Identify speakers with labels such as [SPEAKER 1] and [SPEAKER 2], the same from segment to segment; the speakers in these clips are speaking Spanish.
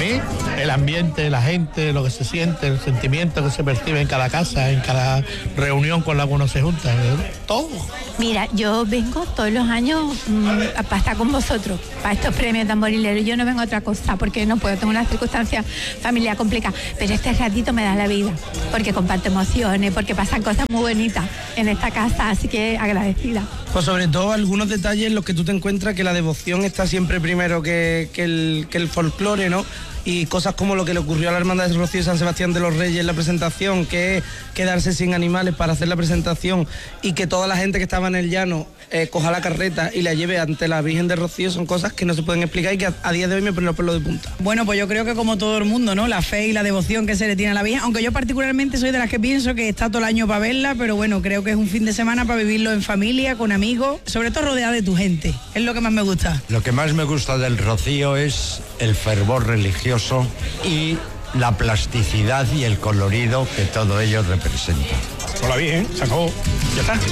[SPEAKER 1] mí, el ambiente, la gente, lo que se siente, el sentimiento que se percibe en cada casa, en cada reunión con la que uno se junta, todo.
[SPEAKER 2] Mira, yo vengo todos los años para estar con vosotros, para estos premios tamborileros. Yo no vengo a otra cosa porque no puedo, tengo una circunstancia familiar complicada, pero este ratito me da la vida, porque comparto emociones, porque pasan cosas muy bonitas en esta casa, así que agradecida.
[SPEAKER 3] Pues sobre todo algunos detalles en los que tú te encuentras que la devoción está siempre primero que el folclore, ¿no? Y cosas como lo que le ocurrió a la Hermandad de Rocío y San Sebastián de los Reyes en la presentación, que es quedarse sin animales para hacer la presentación y que toda la gente que estaba en el llano coja la carreta y la lleve ante la Virgen de Rocío, son cosas que no se pueden explicar y que a día de hoy me ponen los pelos de punta.
[SPEAKER 4] Bueno, pues yo creo que como todo el mundo, ¿no? La fe y la devoción que se le tiene a la Virgen, aunque yo particularmente soy de las que pienso que está todo el año para verla, pero bueno, creo que es un fin de semana para vivirlo en familia, con amigos, sobre todo rodeada de tu gente, es lo que más me gusta.
[SPEAKER 5] Lo que más me gusta del Rocío es el fervor religioso y la plasticidad y el colorido que todo ello representa.
[SPEAKER 1] Hola, bien, se acabó, ya está.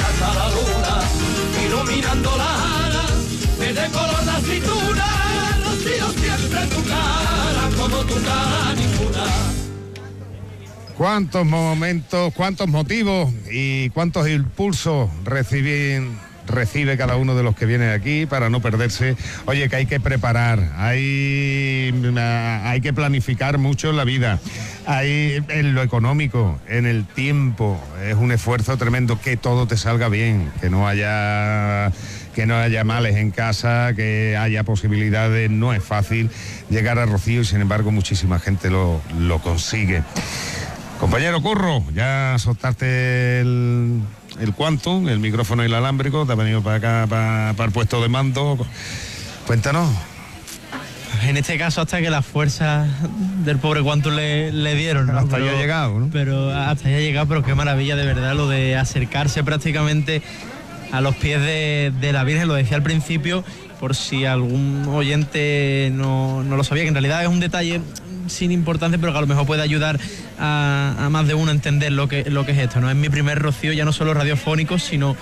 [SPEAKER 6] Iluminando la ara, de color la cintura, Rocío siempre tu cara, como tu cara ninguna.
[SPEAKER 7] Cuántos momentos, cuántos motivos y cuántos impulsos recibe cada uno de los que viene aquí para no perderse. Oye, que hay que preparar, hay que planificar mucho en la vida, hay en lo económico, en el tiempo, es un esfuerzo tremendo, que todo te salga bien, que no haya males en casa, que haya posibilidades. No es fácil llegar a Rocío y sin embargo muchísima gente lo consigue. Compañero Curro, ya soltaste el Quantum, el micrófono inalámbrico, te ha venido para acá, para el puesto de mando. Cuéntanos.
[SPEAKER 8] En este caso hasta que las fuerzas del pobre Quantum le dieron, ¿no?
[SPEAKER 7] Hasta ahí ha llegado, ¿no?
[SPEAKER 8] Pero hasta ahí ha llegado, pero qué maravilla de verdad lo de acercarse prácticamente a los pies de la Virgen. Lo decía al principio, por si algún oyente no lo sabía, que en realidad es un detalle sin importancia, pero que a lo mejor puede ayudar a más de uno a entender lo que es esto, ¿no? Es mi primer Rocío, ya no solo radiofónico, sino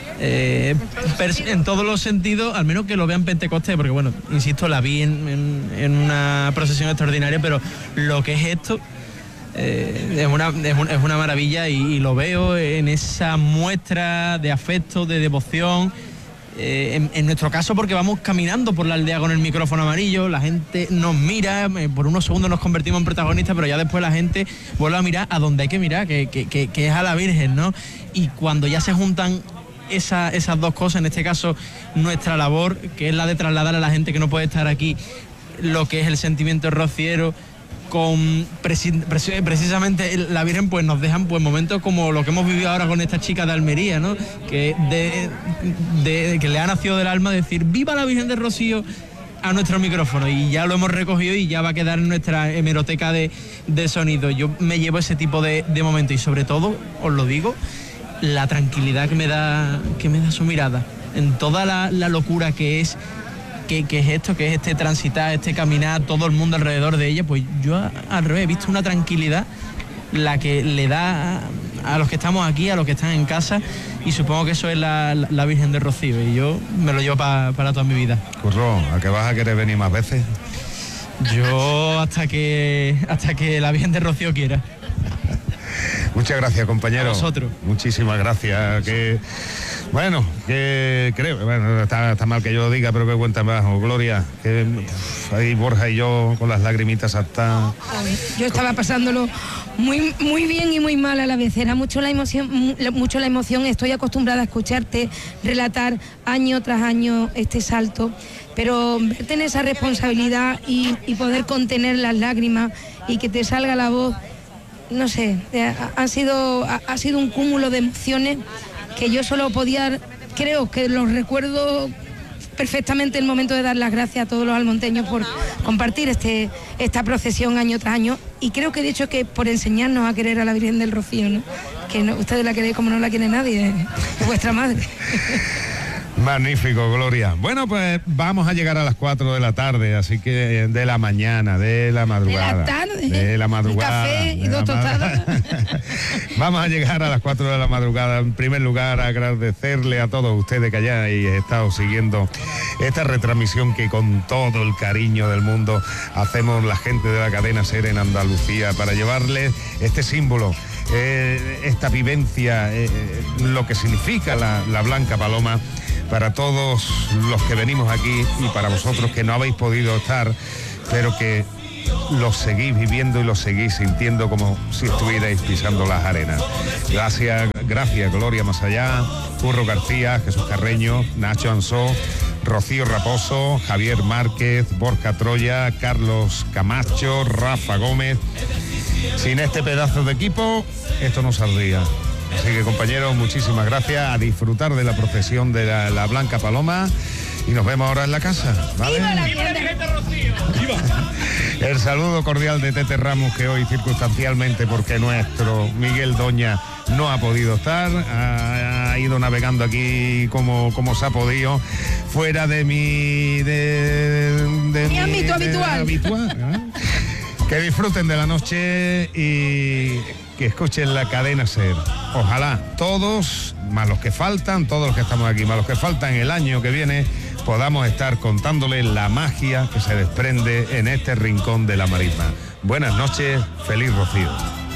[SPEAKER 8] en todos los sentidos, al menos que lo vean Pentecostés, porque bueno, insisto, la vi en una procesión extraordinaria, pero lo que es esto es una maravilla y lo veo en esa muestra de afecto, de devoción. En nuestro caso porque vamos caminando por la aldea con el micrófono amarillo, la gente nos mira, por unos segundos nos convertimos en protagonistas, pero ya después la gente vuelve a mirar a donde hay que mirar, que es a la Virgen, ¿no? Y cuando ya se juntan esas dos cosas, en este caso nuestra labor, que es la de trasladar a la gente que no puede estar aquí lo que es el sentimiento rociero, con precisamente la Virgen, pues nos dejan pues momentos como lo que hemos vivido ahora con esta chica de Almería, ¿no? Que que le ha nacido del alma decir ¡viva la Virgen de Rocío! A nuestro micrófono, y ya lo hemos recogido y ya va a quedar en nuestra hemeroteca de sonido. Yo me llevo ese tipo de momentos y sobre todo, os lo digo, la tranquilidad que me da su mirada en toda la locura que es esto, que es este transitar, este caminar, todo el mundo alrededor de ella. Pues yo al revés he visto una tranquilidad la que le da a los que estamos aquí, a los que están en casa, y supongo que eso es la Virgen de Rocío, y yo me lo llevo para toda mi vida.
[SPEAKER 7] Curro, ¿a qué vas a querer venir más veces?
[SPEAKER 8] Yo hasta que la Virgen de Rocío quiera.
[SPEAKER 7] Muchas gracias, compañero.
[SPEAKER 8] A vosotros.
[SPEAKER 7] Muchísimas gracias. Bueno, que creo, bueno, está mal que yo lo diga, pero que cuenta más, Gloria, que ahí Borja y yo con las lagrimitas hasta...
[SPEAKER 9] Yo estaba pasándolo muy, muy bien y muy mal a la vez, era mucho la emoción, estoy acostumbrada a escucharte relatar año tras año este salto, pero verte en esa responsabilidad y poder contener las lágrimas y que te salga la voz, no sé, ha sido un cúmulo de emociones que yo solo podía, creo que los recuerdo perfectamente el momento de dar las gracias a todos los almonteños por compartir esta procesión año tras año, y creo que he dicho que por enseñarnos a querer a la Virgen del Rocío, ¿no? Que no, ustedes la queréis como no la quiere nadie, es vuestra madre.
[SPEAKER 7] Magnífico, Gloria. Bueno, pues vamos a llegar a las 4 de la tarde, así que de la mañana, de la madrugada.
[SPEAKER 9] De la tarde.
[SPEAKER 7] De la madrugada.
[SPEAKER 9] Un café y 2 tostadas.
[SPEAKER 7] Vamos a llegar a las 4 de la madrugada. En primer lugar, agradecerle a todos ustedes que hayáis estado siguiendo esta retransmisión que con todo el cariño del mundo hacemos la gente de la cadena SER en Andalucía para llevarles este símbolo, esta vivencia, lo que significa la Blanca Paloma para todos los que venimos aquí y para vosotros que no habéis podido estar, pero que lo seguís viviendo y lo seguís sintiendo como si estuvierais pisando las arenas. Gracias, Gloria Más Allá, Curro García, Jesús Carreño, Nacho Ansó, Rocío Raposo, Javier Márquez, Borja Troya, Carlos Camacho, Rafa Gómez. Sin este pedazo de equipo, esto no saldría. Así que, compañeros, muchísimas gracias, a disfrutar de la procesión de la Blanca Paloma y nos vemos ahora en la casa, ¿vale?
[SPEAKER 9] ¡Viva la gente, Rocío!
[SPEAKER 7] El saludo cordial de Tete Ramos, que hoy circunstancialmente, porque nuestro Miguel Doña no ha podido estar, ha ido navegando aquí como se ha podido, fuera de mi
[SPEAKER 9] ámbito habitual.
[SPEAKER 7] Que disfruten de la noche y que escuchen la cadena SER. Ojalá todos, más los que faltan, todos los que estamos aquí, más los que faltan el año que viene, podamos estar contándoles la magia que se desprende en este rincón de la marisma. Buenas noches, feliz Rocío.